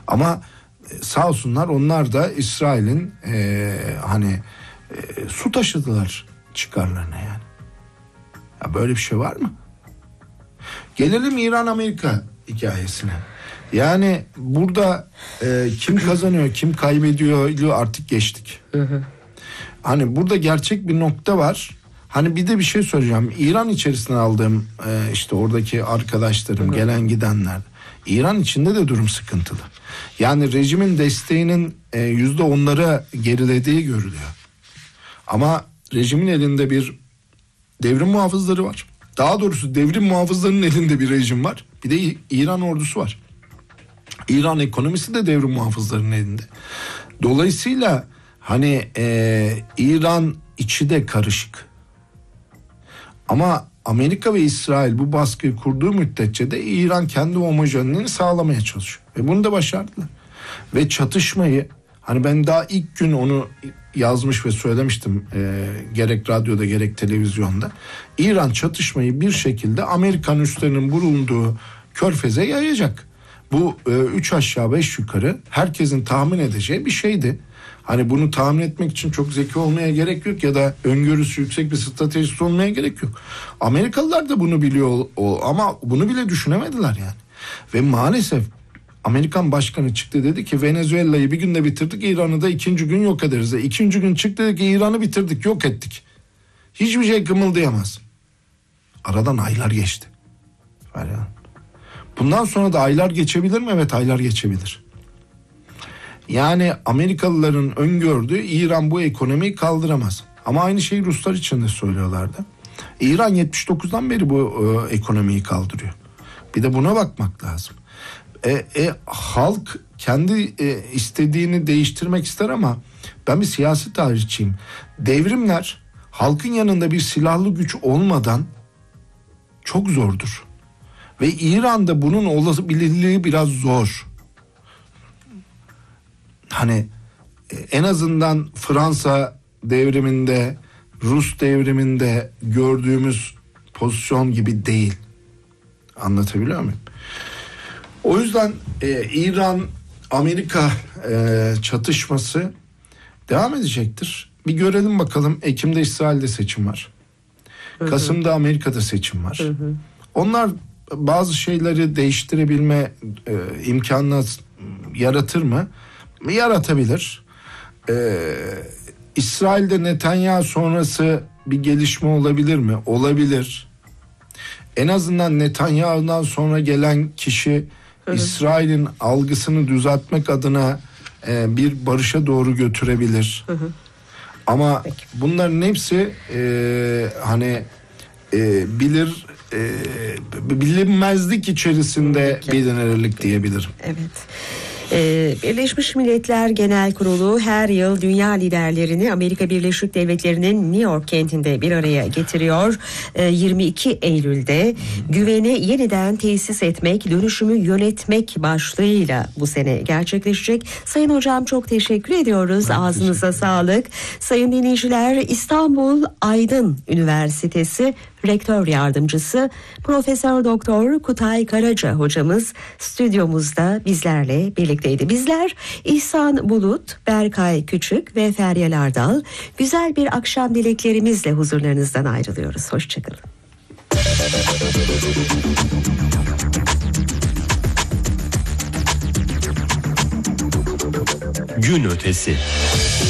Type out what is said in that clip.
Ama sağ olsunlar, onlar da İsrail'in su taşıdılar çıkarlarına yani. Ya böyle bir şey var mı? Gelelim İran-Amerika hikayesine. Yani burada kim kazanıyor, kim kaybediyor artık geçtik. Hani burada gerçek bir nokta var. Hani bir de bir şey söyleyeceğim. İran içerisinden aldığım işte oradaki arkadaşlarım, gelen gidenler. İran içinde de durum sıkıntılı. Yani rejimin desteğinin %10'lara gerilediği görülüyor. Ama rejimin elinde bir devrim muhafızları var. Daha doğrusu devrim muhafızlarının elinde bir rejim var. Bir de İran ordusu var. İran ekonomisi de devrim muhafızlarının elinde. Dolayısıyla hani İran içi de karışık. Ama Amerika ve İsrail bu baskıyı kurduğu müddetçe de İran kendi homojenliğini sağlamaya çalışıyor. Ve bunu da başardılar. Ve çatışmayı, hani ben daha ilk gün onu yazmış ve söylemiştim gerek radyoda gerek televizyonda. İran çatışmayı bir şekilde Amerikan üslerinin bulunduğu Körfez'e yayacak. Bu 3 aşağı 5 yukarı herkesin tahmin edeceği bir şeydi. Hani bunu tahmin etmek için çok zeki olmaya gerek yok ya da öngörüsü yüksek bir stratejist olmaya gerek yok. Amerikalılar da bunu biliyor ama bunu bile düşünemediler yani. Ve maalesef Amerikan başkanı çıktı, dedi ki Venezuela'yı bir günde bitirdik, İran'ı da ikinci gün yok ederiz. İkinci gün çıktı, dedi ki İran'ı bitirdik, yok ettik. Hiçbir şey kımıldayamaz. Aradan aylar geçti. Bundan sonra da aylar geçebilir mi? Evet, aylar geçebilir. Yani Amerikalıların öngördüğü İran bu ekonomiyi kaldıramaz. Ama aynı şeyi Ruslar için de söylüyorlardı. İran 79'dan beri bu ekonomiyi kaldırıyor. Bir de buna bakmak lazım. Halk kendi istediğini değiştirmek ister ama ben bir siyasi tarihçiyim. Devrimler halkın yanında bir silahlı güç olmadan çok zordur. Ve İran'da bunun olabilirliği biraz zor. Hani en azından Fransa devriminde, Rus devriminde gördüğümüz pozisyon gibi değil. Anlatabiliyor muyum? O yüzden İran-Amerika çatışması devam edecektir. Bir görelim bakalım. Ekim'de İsrail'de seçim var. Kasım'da Amerika'da seçim var. Onlar bazı şeyleri değiştirebilme imkanını yaratır mı? Yaratabilir. İsrail'de Netanyahu sonrası bir gelişme olabilir mi? Olabilir. En azından Netanyahu'dan sonra gelen kişi İsrail'in algısını düzeltmek adına bir barışa doğru götürebilir. Ama bunların hepsi bilinmezlik içerisinde bilinirlik diyebilirim. Evet. Birleşmiş Milletler Genel Kurulu her yıl dünya liderlerini Amerika Birleşik Devletleri'nin New York kentinde bir araya getiriyor. 22 Eylül'de güveni yeniden tesis etmek, dönüşümü yönetmek başlığıyla bu sene gerçekleşecek. Sayın Hocam çok teşekkür ediyoruz. Ağzınıza sağlık. Sayın dinleyiciler, İstanbul Aydın Üniversitesi Rektör Yardımcısı Profesör Doktor Kutay Karaca hocamız stüdyomuzda bizlerle birlikteydi. Bizler İhsan Bulut, Berkay Küçük ve Feryal Ardal güzel bir akşam dileklerimizle huzurlarınızdan ayrılıyoruz. Hoşçakalın. Gün ötesi.